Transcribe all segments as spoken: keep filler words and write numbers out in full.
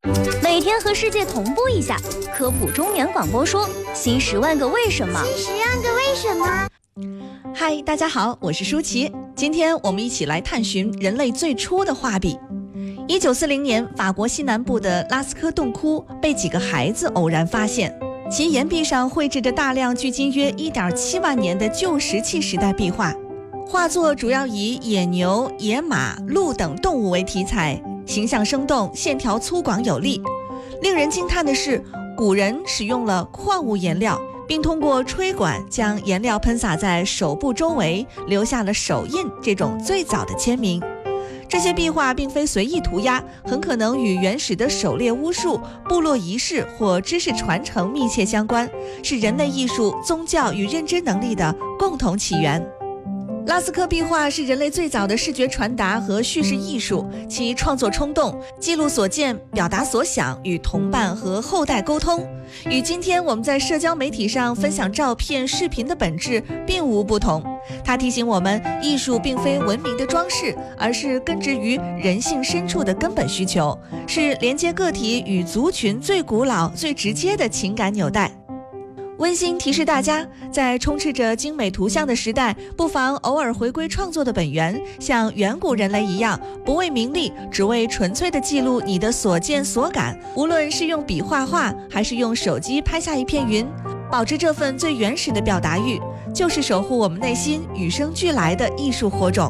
每天和世界同步一下，科普中原广播说新十万个为什么。 新十万个为什么。 嗨，大家好，我是舒淇。今天我们一起来探寻人类最初的画笔。一九四零年，法国西南部的拉斯科洞窟被几个孩子偶然发现，其岩壁上绘制着大量距今约 一点七万年的旧石器时代壁画。画作主要以野牛、野马、鹿等动物为题材，形象生动，线条粗犷有力。令人惊叹的是，古人使用了矿物颜料，并通过吹管将颜料喷洒在手部周围，留下了手印这种最早的签名。这些壁画并非随意涂鸦，很可能与原始的狩猎巫术、部落仪式或知识传承密切相关，是人类艺术、宗教与认知能力的共同起源。拉斯科壁画是人类最早的视觉传达和叙事艺术，其创作冲动，记录所见，表达所想，与同伴和后代沟通，与今天我们在社交媒体上分享照片、视频的本质并无不同。它提醒我们，艺术并非文明的装饰，而是根植于人性深处的根本需求，是连接个体与族群最古老、最直接的情感纽带。温馨提示大家，在充斥着精美图像的时代，不妨偶尔回归创作的本源，像远古人类一样，不为名利，只为纯粹的记录你的所见所感。无论是用笔画画，还是用手机拍下一片云，保持这份最原始的表达欲，就是守护我们内心与生俱来的艺术火种。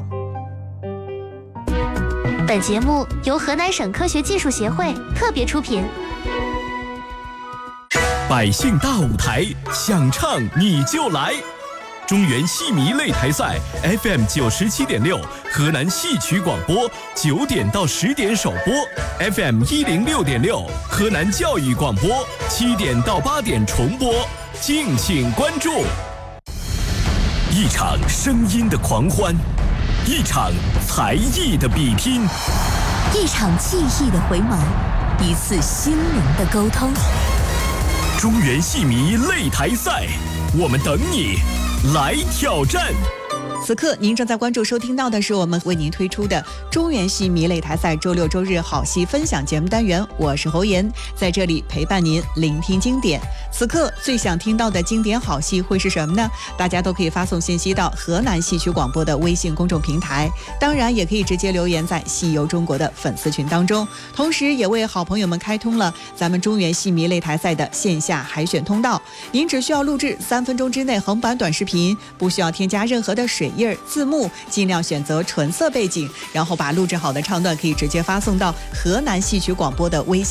本节目由河南省科学技术协会特别出品。 百姓大舞台，想唱你就来！中原戏迷擂台赛 F M 九十七点六，河南戏曲广播九点到十点首播 ，F M 一零六点六，河南教育广播七点到八点重播，敬请关注。一场声音的狂欢，一场才艺的比拼， 一场记忆的回眸，一次心灵的沟通。 中原戏迷擂台赛，我们等你来挑战。 此刻您正在关注收听到的是我们为您推出的中原戏迷擂台赛周六周日好戏分享节目单元，我是侯妍，在这里陪伴您聆听经典。此刻最想听到的经典好戏会是什么呢？大家都可以发送信息到河南戏曲广播的微信公众平台，当然也可以直接留言在戏游中国的粉丝群当中，同时也为好朋友们开通了咱们中原戏迷擂台赛的线下海选通道。您只需要录制三分钟之内横版短视频，不需要添加任何的水印字幕，尽量选择纯色背景，然后把录制好的唱段可以直接发送到河南戏曲广播的微信